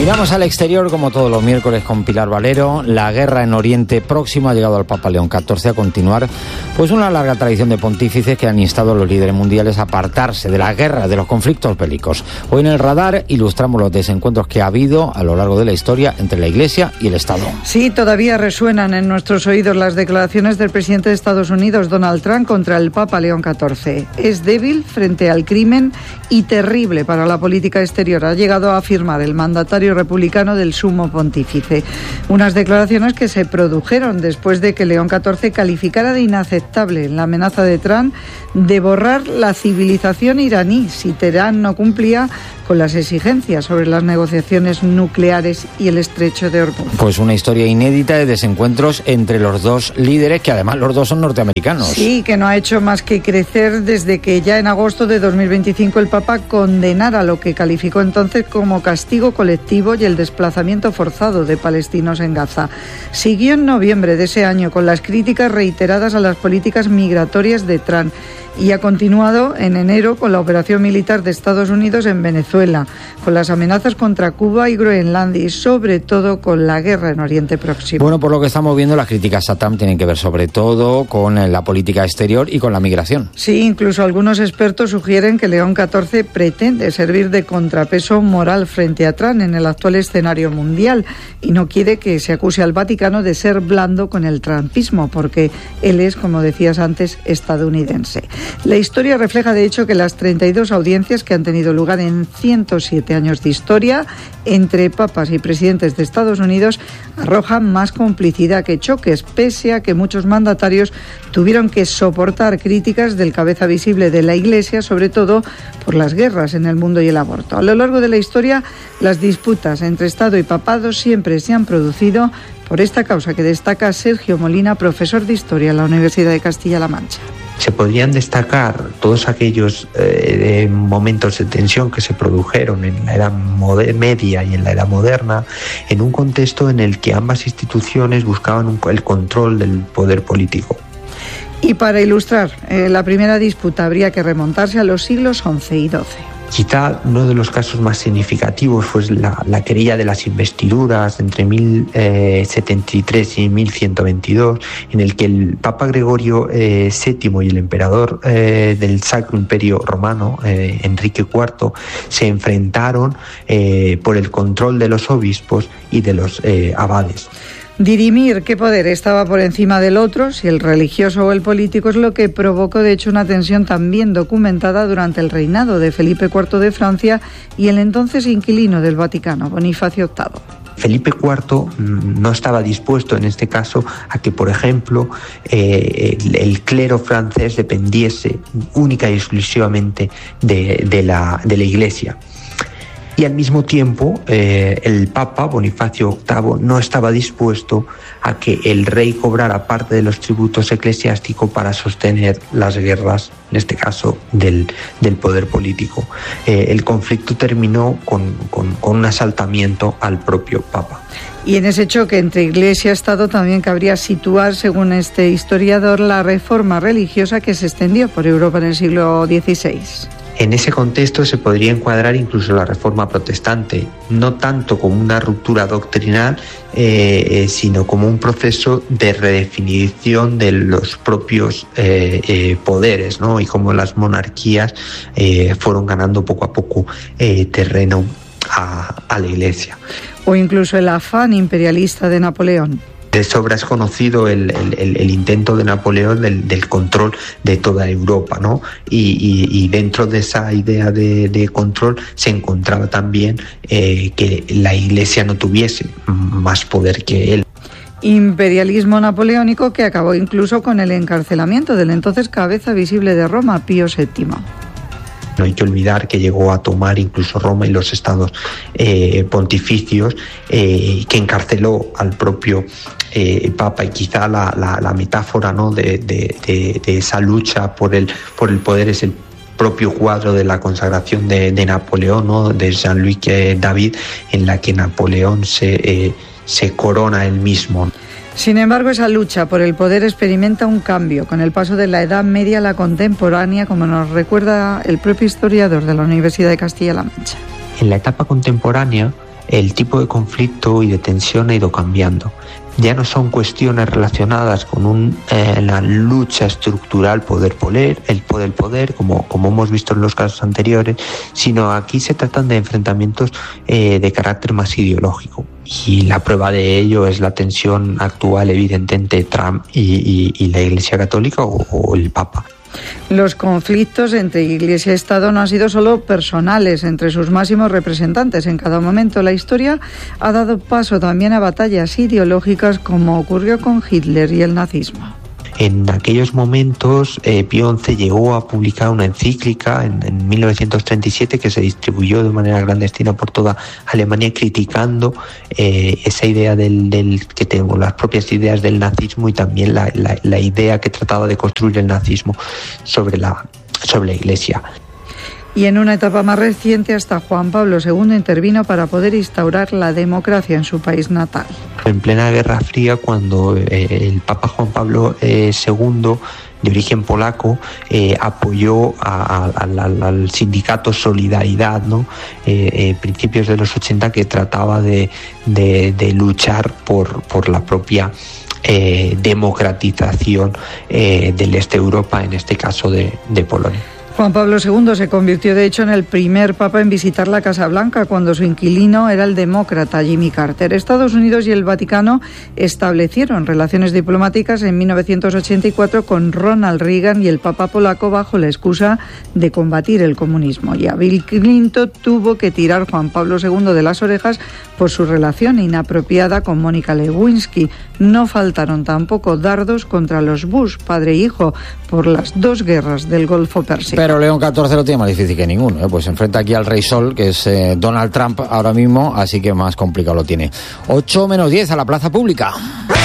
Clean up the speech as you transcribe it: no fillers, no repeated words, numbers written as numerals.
Miramos al exterior como todos los miércoles con Pilar Valero. La guerra en Oriente Próximo ha llegado al Papa León XIV a continuar pues una larga tradición de pontífices que han instado a los líderes mundiales a apartarse de la guerra, de los conflictos bélicos. Hoy en el radar ilustramos los desencuentros que ha habido a lo largo de la historia entre la Iglesia y el Estado. Sí, todavía resuenan en nuestros oídos las declaraciones del presidente de Estados Unidos, Donald Trump, contra el Papa León XIV. Es débil frente al crimen y terrible para la política exterior, ha llegado a afirmar el mandatario republicano del Sumo Pontífice. Unas declaraciones que se produjeron después de que León XIV calificara de inaceptable la amenaza de Trump de borrar la civilización iraní si Teherán no cumplía con las exigencias sobre las negociaciones nucleares y el estrecho de Hormuz. Pues una historia inédita de desencuentros entre los dos líderes, que además los dos son norteamericanos. Sí, que no ha hecho más que crecer desde que ya en agosto de 2025 el Papa condenara lo que calificó entonces como castigo colectivo y el desplazamiento forzado de palestinos en Gaza. Siguió en noviembre de ese año con las críticas reiteradas a las políticas migratorias de Trump y ha continuado en enero con la operación militar de Estados Unidos en Venezuela, con las amenazas contra Cuba y Groenlandia y sobre todo con la guerra en Oriente Próximo. Bueno, por lo que estamos viendo, las críticas a Trump tienen que ver sobre todo con la política exterior y con la migración. Sí, incluso algunos expertos sugieren que León XIV pretende servir de contrapeso moral frente a Trump en el actual escenario mundial y no quiere que se acuse al Vaticano de ser blando con el trumpismo, porque él es, como decías antes, estadounidense. La historia refleja, de hecho, que las 32 audiencias que han tenido lugar en 107 años de historia entre papas y presidentes de Estados Unidos arrojan más complicidad que choques, pese a que muchos mandatarios tuvieron que soportar críticas del cabeza visible de la Iglesia, sobre todo por las guerras en el mundo y el aborto. A lo largo de la historia, las disputas entre Estado y papado siempre se han producido por esta causa que destaca Sergio Molina, profesor de Historia en la Universidad de Castilla-La Mancha. Se podrían destacar todos aquellos momentos de tensión que se produjeron en la Edad Media y en la Edad Moderna, en un contexto en el que ambas instituciones buscaban el control del poder político. Y para ilustrar la primera disputa habría que remontarse a los siglos XI y XII. Quizá uno de los casos más significativos fue la querella de las investiduras entre 1073 y 1122, en el que el Papa Gregorio VII y el emperador del Sacro Imperio Romano, Enrique IV, se enfrentaron por el control de los obispos y de los abades. Dirimir qué poder estaba por encima del otro, si el religioso o el político, es lo que provocó de hecho una tensión también documentada durante el reinado de Felipe IV de Francia y el entonces inquilino del Vaticano, Bonifacio VIII. Felipe IV no estaba dispuesto en este caso a que, por ejemplo, el clero francés dependiese única y exclusivamente de la Iglesia. Y al mismo tiempo, el Papa Bonifacio VIII no estaba dispuesto a que el rey cobrara parte de los tributos eclesiásticos para sostener las guerras, en este caso del poder político. El conflicto terminó con un asaltamiento al propio Papa. Y en ese choque entre Iglesia y Estado también cabría situar, según este historiador, la reforma religiosa que se extendió por Europa en el siglo XVI. En ese contexto se podría encuadrar incluso la Reforma Protestante, no tanto como una ruptura doctrinal, sino como un proceso de redefinición de los propios poderes, ¿no? Y cómo las monarquías fueron ganando poco a poco terreno a la Iglesia. O incluso el afán imperialista de Napoleón. De sobra es conocido el intento de Napoleón del control de toda Europa, ¿no? Y dentro de esa idea de control se encontraba también que la Iglesia no tuviese más poder que él. Imperialismo napoleónico que acabó incluso con el encarcelamiento del entonces cabeza visible de Roma, Pío VII. No hay que olvidar que llegó a tomar incluso Roma y los estados pontificios, que encarceló al propio Papa, y quizá la metáfora, ¿no?, de esa lucha por el poder es el propio cuadro de la consagración de Napoleón, ¿no?, de Jean-Louis David, en la que Napoleón se corona él mismo. Sin embargo, esa lucha por el poder experimenta un cambio con el paso de la Edad Media a la contemporánea, como nos recuerda el propio historiador de la Universidad de Castilla-La Mancha. En la etapa contemporánea, el tipo de conflicto y de tensión ha ido cambiando. Ya no son cuestiones relacionadas con la lucha estructural poder-poder, como hemos visto en los casos anteriores, sino aquí se tratan de enfrentamientos de carácter más ideológico. Y la prueba de ello es la tensión actual evidente entre Trump y la Iglesia Católica o el Papa. Los conflictos entre Iglesia y Estado no han sido solo personales entre sus máximos representantes. En cada momento la historia ha dado paso también a batallas ideológicas, como ocurrió con Hitler y el nazismo. En aquellos momentos, Pío XI llegó a publicar una encíclica en 1937 que se distribuyó de manera clandestina por toda Alemania, criticando esa idea del que tenemos, las propias ideas del nazismo y también la idea que trataba de construir el nazismo sobre la Iglesia. Y en una etapa más reciente, hasta Juan Pablo II intervino para poder instaurar la democracia en su país natal. En plena Guerra Fría, cuando el Papa Juan Pablo II, de origen polaco, apoyó al sindicato Solidaridad, ¿no? Principios de los 80, que trataba de luchar por la propia democratización del este de Europa, en este caso de Polonia. Juan Pablo II se convirtió de hecho en el primer papa en visitar la Casa Blanca, cuando su inquilino era el demócrata Jimmy Carter. Estados Unidos y el Vaticano establecieron relaciones diplomáticas en 1984 con Ronald Reagan y el papa polaco, bajo la excusa de combatir el comunismo. Y a Bill Clinton tuvo que tirar Juan Pablo II de las orejas por su relación inapropiada con Mónica Lewinsky. No faltaron tampoco dardos contra los Bush, padre e hijo, por las dos guerras del Golfo Pérsico. Pero León XIV lo tiene más difícil que ninguno, pues se enfrenta aquí al Rey Sol, que es Donald Trump ahora mismo, así que más complicado lo tiene. 8 menos 10 a la plaza pública.